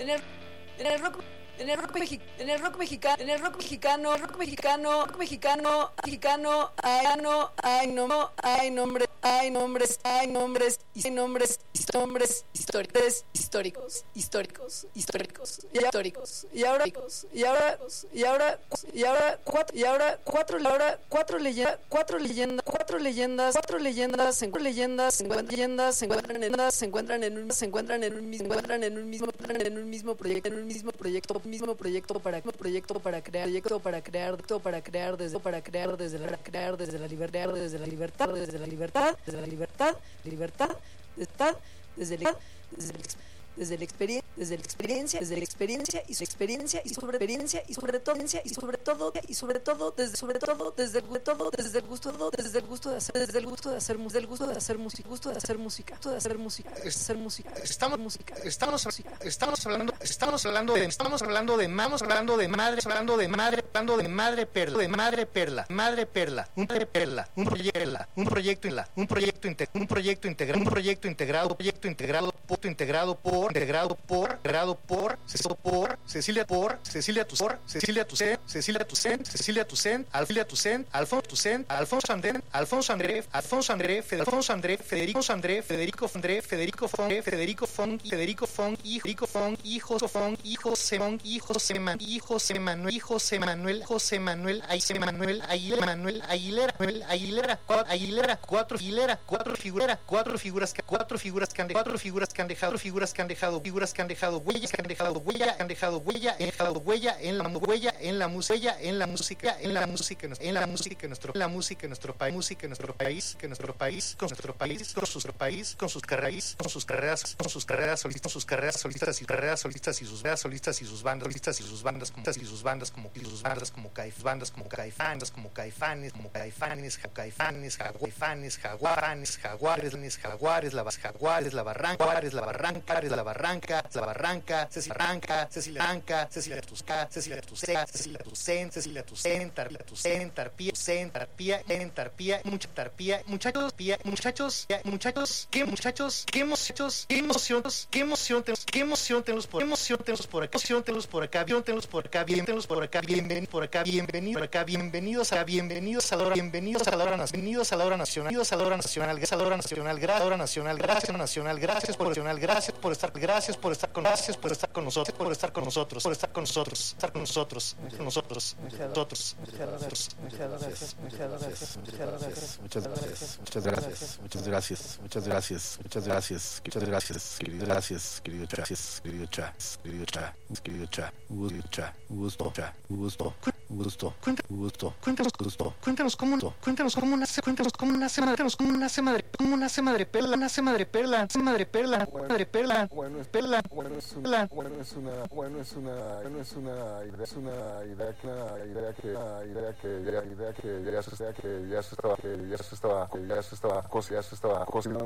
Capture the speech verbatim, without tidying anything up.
en el, en el rock, en el rock mexicano, en el rock mexicano, en el rock mexicano, rock mexicano, rock mexicano, mexicano, hay no, hay no, hay nombres, hay nombres, hay nombres, hay nombres, nombres históricos, históricos, históricos, históricos, y históricos, y ahora, y ahora, y ahora, y ahora cuatro, y ahora cuatro, y ahora cuatro leyendas, cuatro leyendas, cuatro leyendas, cuatro leyendas, cuatro leyendas, se encuentran leyendas, se encuentran en, se encuentran en un, se encuentran en un mismo, se encuentran en un mismo, en un mismo proyecto, en un mismo proyecto, mismo proyecto para, proyecto para crear, proyecto para crear, para crear desde, para crear desde la, crear desde la libertad, desde la libertad, desde la libertad, desde la libertad, libertad, libertad, desde la, desde la, desde la experiencia, desde la experiencia, desde la experiencia y su experiencia y sobre experiencia y sobre todo y sobre todo y sobre todo desde sobre todo desde el todo desde el gusto desde el gusto de hacer desde el gusto de hacer música del gusto de hacer música gusto de hacer música gusto de hacer música hacer música estamos música estamos estamos hablando estamos hablando de estamos hablando de estamos hablando de madre hablando de madre hablando de madre perla de madre perla madre perla un madre perla un proyecto un proyecto en la un proyecto un proyecto integrado un proyecto integrado proyecto integrado punto integrado por integrado por integrado por por Cecilia por Cecilia Tucen Cecilia Tucen Cecilia Tucen Cecilia Tucen Alfilia Tucen Alfonso Tucen Alfonso André Alfonso André Alfonso André Alfonso André Federico André Federico André Federico Fon Federico Fon Federico Fon Federico Fon hijos Fon hijos Semón hijos Seman hijos Emanuel hijos Emanuel José Manuel José Manuel Aguilera Manuel Aguilera Manuel Aguilera Aguilera cuatro figuras cuatro figuras cuatro figuras cuatro figuras que han dejado cuatro figuras que han dejado figuras que han dejado figuras que han dejado huellas que han dejado huella han dejado huella han dejado huella en la huella en la música en la música en la música en la música en nuestro la música en nuestro país música en nuestro país que nuestro país con nuestro país con su país con sus carreras con sus carreras con sus carreras solistas sus carreras solistas y carreras solistas y sus bandas solistas y sus bandas solistas y sus bandas como y sus bandas como y sus bandas como Caif bandas como Caifanes como Caifanes como Caifanes Caifanes Caifanes Jaguares Jaguares Jaguares la Jaguares la Barranca Jaguares la Barranca la Barranca la Barranca Cecilia Barranca Cecilia Barranca Cecilia Tusca Cecilia Tucea Cecilia Tucen Cecilia Tucen Tarpía Tucen Tarpía Tucen Tarpía en Tarpía mucha Tarpía muchachos pía muchachos muchachos qué muchachos qué muchachos qué emoción qué emoción tenemos qué emoción tenemos por qué emoción tenemos por acá emoción tenemos por acá emoción tenemos por acá bien tenemos por acá bienvenidos por acá bienvenidos por acá bienvenidos a bienvenidos a la hora bienvenidos a la hora bienvenidos a la hora nacional bienvenidos a la hora nacional gracias a la hora nacional gracias a la hora nacional gracias nacional gracias por nacional gracias por estar gracias por estar con gracias por estar con nosotros por estar con nosotros por estar con nosotros estar con nosotros con nosotros nosotros muchas gracias muchas gracias muchas gracias muchas gracias muchas gracias muchas gracias muchas gracias muchas gracias querido gracias querido gracias querido cha querido cha querido cha gusto cha gusto cha gusto gusto gusto cuéntanos gusto cuéntanos cómo cuéntanos cómo nace cuéntanos cómo nace cuéntanos cómo nace madre cómo nace madre perla nace madre perla nace madre perla madre perla bueno es perla bueno es una bueno es una bueno es una bueno es una idea es una idea que una idea que una idea que ya idea que ya se que ya se estaba que ya se estaba que ya se estaba cosa ya se estaba cocinando